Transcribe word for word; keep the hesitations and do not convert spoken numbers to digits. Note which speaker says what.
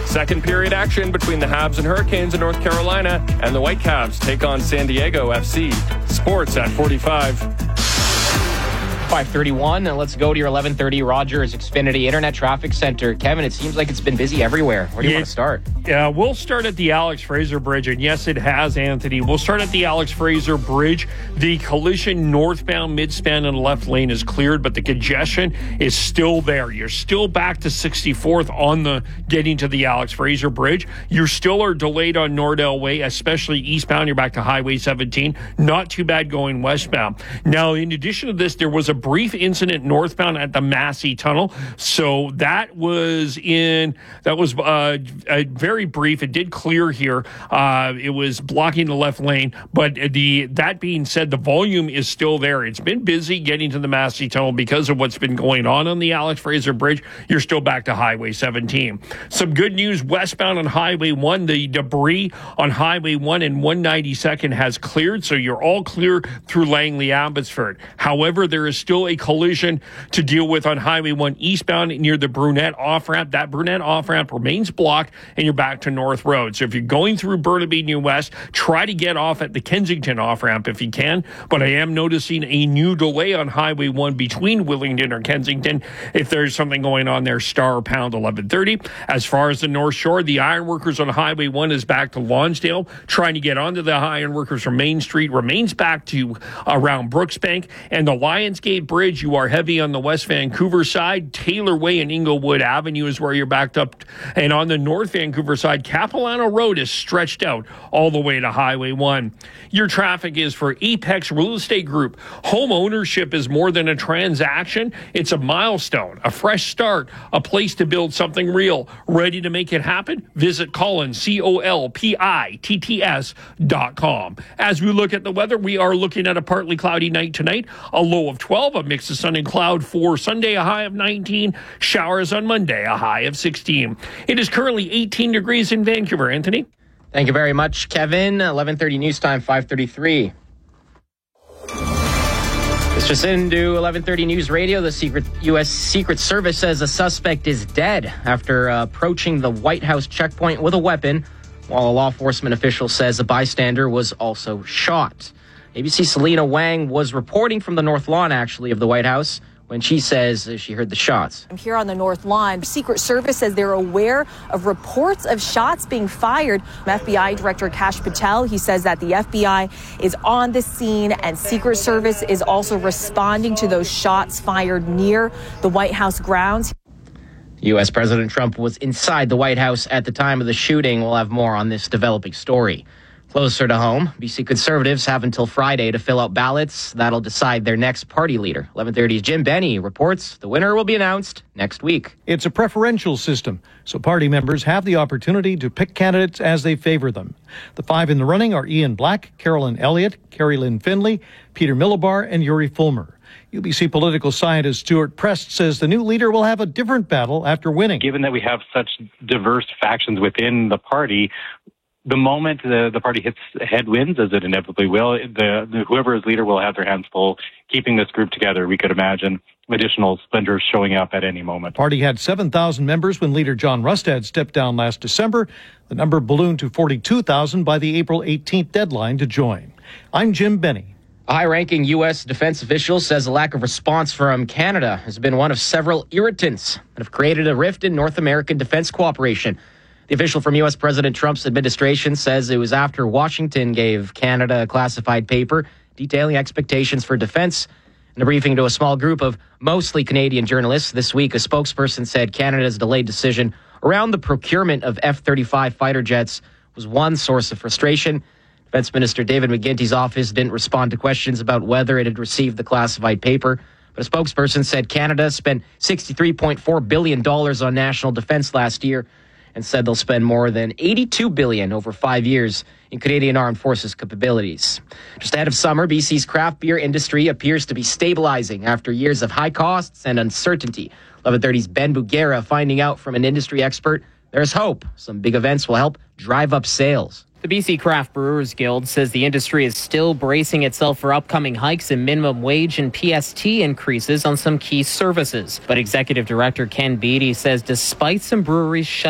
Speaker 1: Second period action between the Habs and Hurricanes in North Carolina, and the Whitecaps take on San Diego F C. Sports at forty-five.
Speaker 2: five thirty-one, and let's go to your eleven thirty Rogers Xfinity Internet Traffic Center. Kevin, it seems like it's been busy everywhere. Where do you yeah, want to start?
Speaker 3: Yeah, we'll start at the Alex Fraser Bridge, and yes, it has, Anthony. We'll start at the Alex Fraser Bridge. The collision northbound midspan in the left lane is cleared, but the congestion is still there. You're still back to sixty-fourth on the getting to the Alex Fraser Bridge. You still are delayed on Nordell Way, especially eastbound. You're back to Highway seventeen. Not too bad going westbound. Now, in addition to this, there was a brief incident northbound at the Massey Tunnel. So that was in, that was uh, a very brief. It did clear here. Uh, it was blocking the left lane. But the that being said, the volume is still there. It's been busy getting to the Massey Tunnel because of what's been going on on the Alex Fraser Bridge. You're still back to Highway seventeen. Some good news westbound on Highway one. The debris on Highway one and one ninety-second has cleared. So you're all clear through Langley Abbotsford. However, there is still a collision to deal with on Highway one eastbound near the Brunette off-ramp. That Brunette off-ramp remains blocked, and you're back to North Road. So if you're going through Burnaby New West, try to get off at the Kensington off-ramp if you can. But I am noticing a new delay on Highway one between Willingdon or Kensington. If there's something going on there, star pound eleven thirty. As far as the North Shore, the ironworkers on Highway one is back to Lonsdale. Trying to get onto the ironworkers from Main Street remains back to around Brooksbank. And the Lionsgate Bridge, you are heavy on the West Vancouver side. Taylor Way and Inglewood Avenue is where you're backed up. And on the North Vancouver side, Capilano Road is stretched out all the way to Highway one. Your traffic is for Apex Real Estate Group. Home ownership is more than a transaction. It's a milestone, a fresh start, a place to build something real. Ready to make it happen? Visit Colin, C O L P I T T S dot com. As we look at the weather, we are looking at a partly cloudy night tonight, a low of twelve, a mix of sun and cloud for Sunday, a high of nineteen, showers on Monday, a high of sixteen. It is currently eighteen degrees in Vancouver. Anthony?
Speaker 2: Thank you very much, Kevin. eleven thirty news time, five thirty-three. It's just into eleven thirty News Radio. The secret U S Secret Service says a suspect is dead after uh, approaching the White House checkpoint with a weapon, while a law enforcement official says a bystander was also shot. A B C Selena Wang was reporting from the North Lawn, actually, of the White House when she says she heard the shots.
Speaker 4: I'm here on the North Lawn. Secret Service says they're aware of reports of shots being fired. F B I Director Kash Patel, he says that the F B I is on the scene and Secret Service is also responding to those shots fired near the White House grounds.
Speaker 2: U S President Trump was inside the White House at the time of the shooting. We'll have more on this developing story. Closer to home, B C Conservatives have until Friday to fill out ballots. That'll decide their next party leader. eleven thirty's Jim Benny reports the winner will be announced next week.
Speaker 5: It's a preferential system, so party members have the opportunity to pick candidates as they favor them. The five in the running are Ian Black, Carolyn Elliott, Carrie Lynn Finley, Peter Millibar, and Yuri Fulmer. U B C political scientist Stuart Prest says the new leader will have a different battle after winning.
Speaker 6: Given that we have such diverse factions within the party, the moment the, the party hits headwinds, as it inevitably will, the, the whoever is leader will have their hands full keeping this group together. We could imagine additional splinters showing up at any moment.
Speaker 5: The party had seven thousand members when leader John Rustad stepped down last December. The number ballooned to forty-two thousand by the April eighteenth deadline to join. I'm Jim Benny.
Speaker 2: A high-ranking U S defense official says a lack of response from Canada has been one of several irritants that have created a rift in North American defense cooperation. The official from U S President Trump's administration says it was after Washington gave Canada a classified paper detailing expectations for defense. In a briefing to a small group of mostly Canadian journalists this week, a spokesperson said Canada's delayed decision around the procurement of F thirty-five fighter jets was one source of frustration. Defense Minister David McGuinty's office didn't respond to questions about whether it had received the classified paper, but a spokesperson said Canada spent sixty-three point four billion dollars on national defense last year and said they'll spend more than eighty-two billion dollars over five years in Canadian Armed Forces capabilities. Just ahead of summer, B C's craft beer industry appears to be stabilizing after years of high costs and uncertainty. eleven thirty's Ben Bugera finding out from an industry expert there's hope. Some big events will help drive up sales.
Speaker 7: The B C Craft Brewers Guild says the industry is still bracing itself for upcoming hikes in minimum wage and P S T increases on some key services. But Executive Director Ken Beattie says despite some breweries